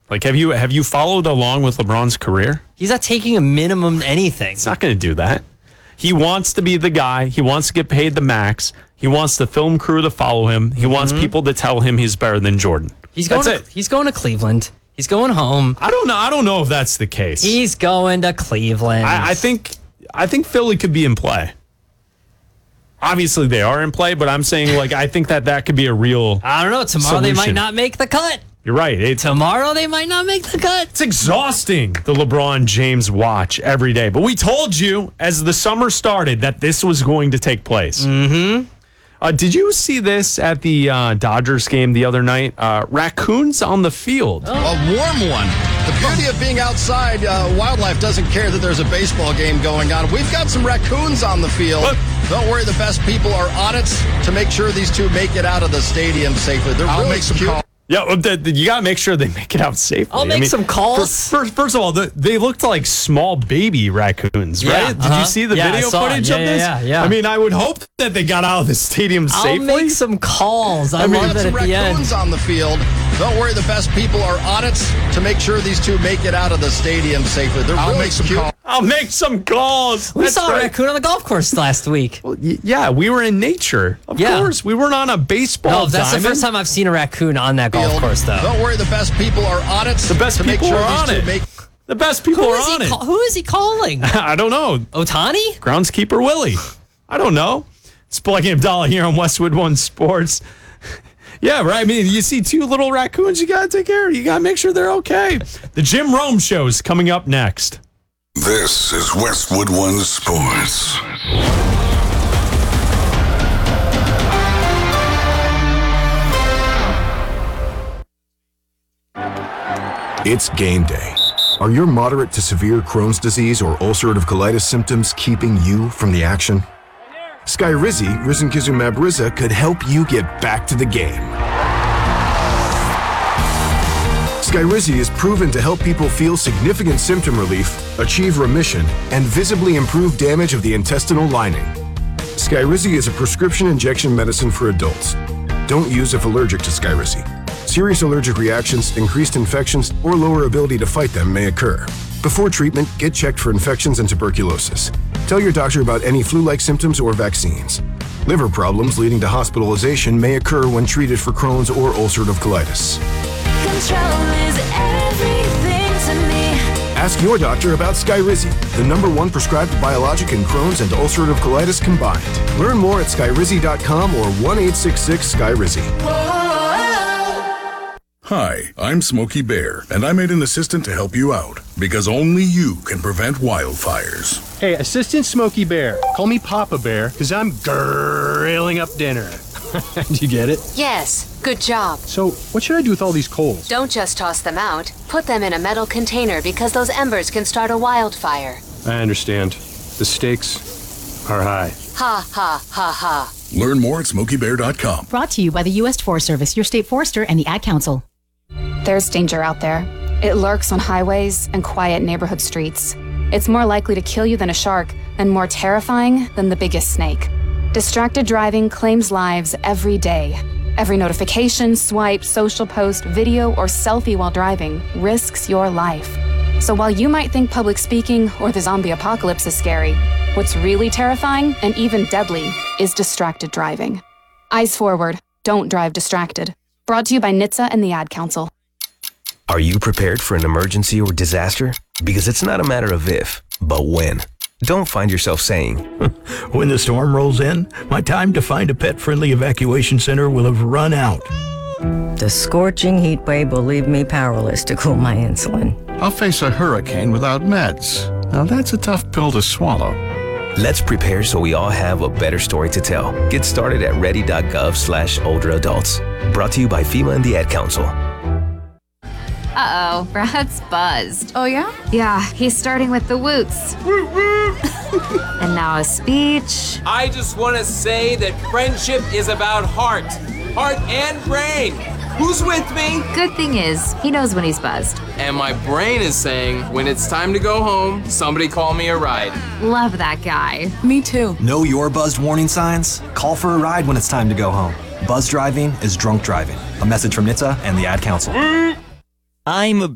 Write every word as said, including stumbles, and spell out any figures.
Like, have you have you followed along with LeBron's career? He's not taking a minimum anything. He's not going to do that. He wants to be the guy. He wants to get paid the max. He wants the film crew to follow him. He mm-hmm. wants people to tell him he's better than Jordan. He's going. That's to, it. He's going to Cleveland. He's going home. I don't know. I don't know if that's the case. He's going to Cleveland. I, I think. I think Philly could be in play. Obviously, they are in play, but I'm saying, like, I think that that could be a real. I don't know. Tomorrow solution. They might not make the cut. You're right. It's, Tomorrow they might not make the cut. It's exhausting, the LeBron James watch every day. But we told you as the summer started that this was going to take place. Mm-hmm. Uh, did you see this at the uh, Dodgers game the other night? Uh, raccoons on the field. Oh. A warm one. The beauty of being outside, uh, wildlife doesn't care that there's a baseball game going on. We've got some raccoons on the field. What? Don't worry, the best people are on it to make sure these two make it out of the stadium safely. They're I'll really make some cute. calls. Yeah, the, the, you got to make sure they make it out safely. I'll make I mean, some calls. First, first of all, the, they looked like small baby raccoons, right? Yeah, Did uh-huh. you see the yeah, video footage yeah, of yeah, this? Yeah, yeah. I mean, I would hope that they got out of the stadium I'll safely. make some calls. I, I mean, love that some at the end. raccoons on the field. Don't worry, the best people are on it to make sure these two make it out of the stadium safely. They're I'll really make some cute. calls. I'll make some calls. We That's saw right. a raccoon on the golf course last week. Well, y- yeah, we were in nature. Of Yeah. course, we weren't on a baseball No, that's diamond. the first time I've seen a raccoon on that golf Field. course, though. Don't worry, the best people are on it. The best to make people sure are these on two it. Make- The best people Who are is, on he it. call- who is he calling? I don't know. Ohtani? Groundskeeper Willie. I don't know. It's Blackie Abdallah here on Westwood One Sports. Yeah, right. I mean, you see two little raccoons, you got to take care of. You got to make sure they're okay. The Jim Rome Show is coming up next. This is Westwood One Sports. It's game day. Are your moderate to severe Crohn's disease or ulcerative colitis symptoms keeping you from the action? Skyrizi, risankizumab Riza, could help you get back to the game. Skyrizi is proven to help people feel significant symptom relief, achieve remission, and visibly improve damage of the intestinal lining. Skyrizi is a prescription injection medicine for adults. Don't use if allergic to Skyrizi. Serious allergic reactions, increased infections, or lower ability to fight them may occur. Before treatment, get checked for infections and tuberculosis. Tell your doctor about any flu-like symptoms or vaccines. Liver problems leading to hospitalization may occur when treated for Crohn's or ulcerative colitis. Control is everything to me. Ask your doctor about Skyrizi, the number one prescribed biologic in Crohn's and ulcerative colitis combined. Learn more at skyrizi dot com or one eight six six Skyrizi. Hi, I'm Smokey Bear, and I made an assistant to help you out, because only you can prevent wildfires. Hey, Assistant Smokey Bear. Call me Papa Bear, because I'm grilling up dinner. Did you get it? Yes, good job. So, what should I do with all these coals? Don't just toss them out. Put them in a metal container because those embers can start a wildfire. I understand. The stakes are high. Ha, ha, ha, ha. Learn more at smokey bear dot com. Brought to you by the U S Forest Service, your state forester, and the Ad Council. There's danger out there. It lurks on highways and quiet neighborhood streets. It's more likely to kill you than a shark, and more terrifying than the biggest snake. Distracted driving claims lives every day. Every notification, swipe, social post, video, or selfie while driving risks your life. So while you might think public speaking or the zombie apocalypse is scary, what's really terrifying and even deadly is distracted driving. Eyes forward. Don't drive distracted. Brought to you by N H T S A and the Ad Council. Are you prepared for an emergency or disaster? Because it's not a matter of if, but when. Don't find yourself saying, when the storm rolls in, my time to find a pet-friendly evacuation center will have run out. The scorching heat wave will leave me powerless to cool my insulin. I'll face a hurricane without meds. Now that's a tough pill to swallow. Let's prepare so we all have a better story to tell. Get started at ready.gov slash older adults. Brought to you by FEMA and the Ad Council. Uh-oh, Brad's buzzed. Oh, yeah? Yeah, he's starting with the woots. And now a speech. I just want to say that friendship is about heart. Heart and brain. Who's with me? Good thing is, he knows when he's buzzed. And my brain is saying, when it's time to go home, somebody call me a ride. Love that guy. Me too. Know your buzzed warning signs? Call for a ride when it's time to go home. Buzz driving is drunk driving. A message from N H T S A and the Ad Council. I'm a